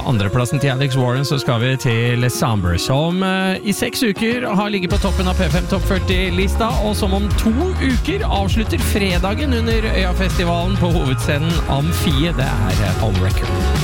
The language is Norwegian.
andreplassen til Alex Warren så skal vi til Samber, som i 6 uker har ligget på toppen av P5 Top 40-lista, og som om 2 uker avslutter fredagen under Øyafestivalen på hovedscenen Amfie. Det Home Record.